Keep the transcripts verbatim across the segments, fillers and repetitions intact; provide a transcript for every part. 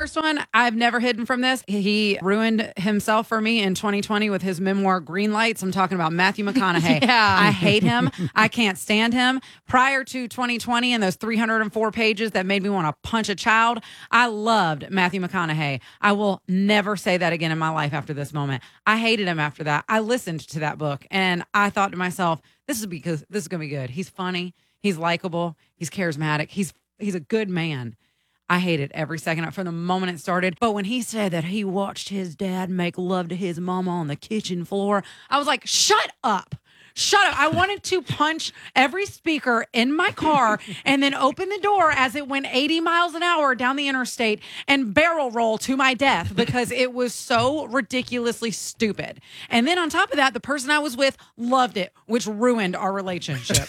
first one, I've never hidden from this. He ruined himself for me in twenty twenty with his memoir, Green Lights. I'm talking about Matthew McConaughey. Yeah. I hate him. I can't stand him. Prior to twenty twenty and those three hundred four pages that made me want to punch a child, I loved Matthew McConaughey. I will never say that again in my life after this moment. I hated him after that. I listened to that book and I thought to myself, this is because this is going to be good. He's funny. He's likable. He's charismatic. He's he's a good man. I hated every second from the moment it started. But when he said that he watched his dad make love to his mama on the kitchen floor, I was like, shut up. Shut up. I wanted to punch every speaker in my car and then open the door as it went eighty miles an hour down the interstate and barrel roll to my death because it was so ridiculously stupid. And then on top of that, the person I was with loved it, which ruined our relationship.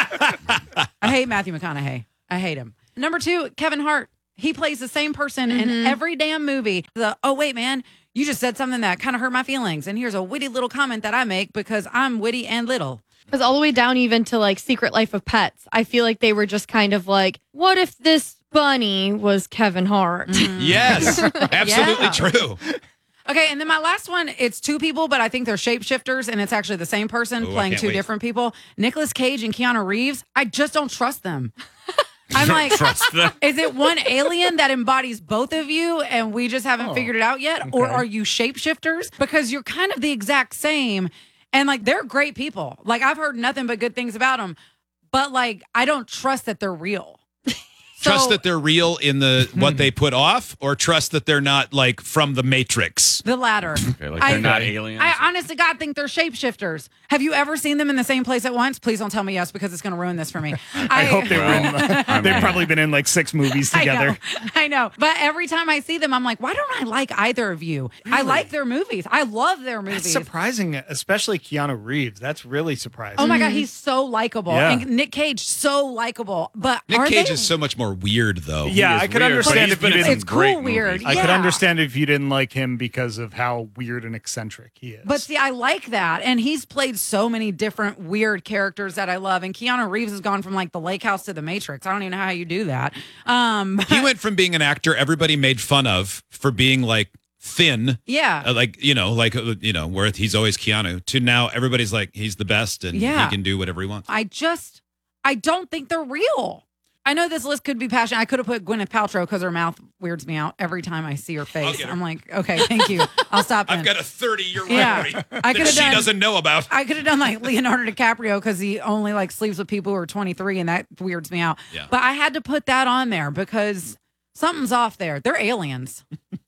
I hate Matthew McConaughey. I hate him. Number two, Kevin Hart. He plays the same person mm-hmm. in every damn movie. The, oh, wait, man, you just said something that kind of hurt my feelings. And here's a witty little comment that I make because I'm witty and little. Because all the way down even to like Secret Life of Pets, I feel like they were just kind of like, what if this bunny was Kevin Hart? Mm. Yes, absolutely Yeah. true. Okay, and then my last one, it's two people, but I think they're shapeshifters, and it's actually the same person Ooh, I playing can't two wait. different people. Nicolas Cage and Keanu Reeves, I just don't trust them. I'm like, Trust them. is it one alien that embodies both of you and we just haven't Oh, figured it out yet? Or okay. are you shapeshifters? Because you're kind of the exact same. And like, they're great people. Like, I've heard nothing but good things about them. But like, I don't trust that they're real. Trust So- that they're real in the what they put off, or trust that they're not like from the Matrix. The latter. Okay, like they're I- not aliens. I honest to God think they're shapeshifters. Have you ever seen them in the same place at once? Please don't tell me yes, because it's going to ruin this for me. I hope they were in. I They've mean- probably been in like six movies together. I know, I know. But every time I see them, I'm like, why don't I like either of you? I like their movies. I love their That's movies. surprising, especially Keanu Reeves. That's really surprising. Oh my God, he's so likable. Yeah. And Nick Cage, so likable. But Nick are Cage they? is so much more weird, though. Yeah, is I could weird, but understand he's if you been in didn't. It's some great cool weird. movies. I could Yeah. understand if you didn't like him because of how weird and eccentric he is. But see, I like that. And he's played so many different weird characters that I love. And Keanu Reeves has gone from like the Lake House to the Matrix. I don't even know how you do that. Um, He went from being an actor everybody made fun of for being like thin, yeah. uh, like, you know, like, uh, you know, where he's always Keanu, to now everybody's like, he's the best and Yeah. he can do whatever he wants. I just, I don't think they're real. I know this list could be passionate. I could have put Gwyneth Paltrow because her mouth weirds me out every time I see her face. get her. I'm like, okay, thank you. I'll stop. I've then. got a thirty-year Yeah. memory I that could've she done- doesn't know about. I could have done like Leonardo DiCaprio because he only like sleeps with people who are twenty-three, and that weirds me out. Yeah. But I had to put that on there because something's off there. They're aliens.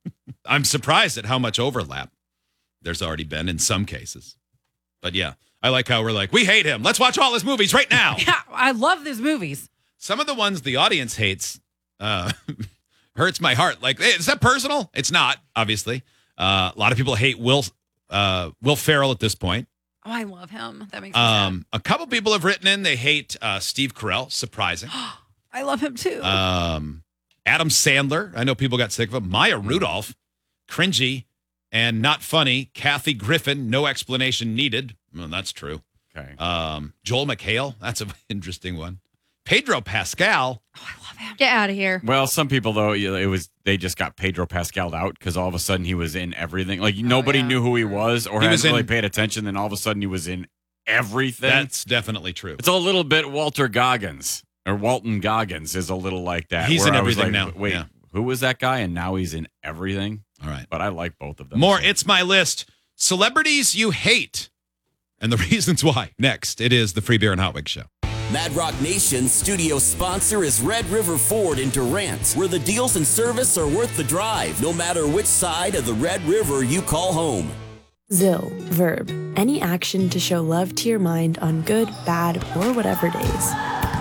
I'm surprised at how much overlap there's already been in some cases. But yeah, I like how we're like, we hate him. Let's watch all his movies right now. Yeah, I love these movies. Some of the ones the audience hates uh, hurts my heart. Like, hey, is that personal? It's not, obviously. Uh, a lot of people hate Will uh, Will Ferrell at this point. Oh, I love him. That makes me sad. Um, a couple people have written in they hate uh, Steve Carell. Surprising. I love him too. Um, Adam Sandler. I know people got sick of him. Maya Rudolph. Cringy and not funny. Kathy Griffin. No explanation needed. Well, that's true. Okay. Um, Joel McHale. That's an interesting one. Pedro Pascal. Get out of here. Well, some people though, you know, it was they just got Pedro Pascal out because all of a sudden he was in everything. Like nobody yeah. knew who he was or He hadn't was in- really paid attention. Then all of a sudden he was in everything. That's definitely true. It's a little bit Walter Goggins or Walton Goggins is a little like that. He's where in I was everything like, now. Wait, Yeah. who was that guy? And now he's in everything. All right. But I like both of them. More. So- It's my list. Celebrities you hate and the reasons why. Next, it is the Free Beer and Hot Wings Show. Mad Rock Nation's studio sponsor is Red River Ford in Durant, where the deals and service are worth the drive, no matter which side of the Red River you call home. Zill, verb, any action to show love to your mind on good, bad, or whatever days.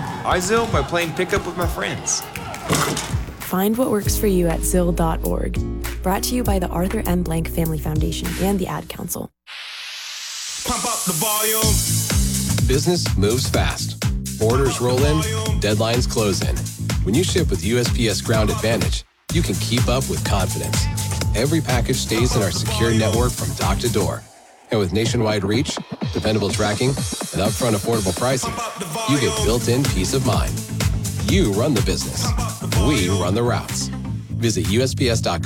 I Zill by playing pickup with my friends. Find what works for you at zill dot org. Brought to you by the Arthur M. Blank Family Foundation and the Ad Council. Pump up the volume. Business moves fast. Orders roll in, deadlines close in. When you ship with U S P S Ground Advantage, you can keep up with confidence. Every package stays in our secure network from dock to door. And with nationwide reach, dependable tracking, and upfront affordable pricing, you get built-in peace of mind. You run the business. We run the routes. Visit U S P S dot com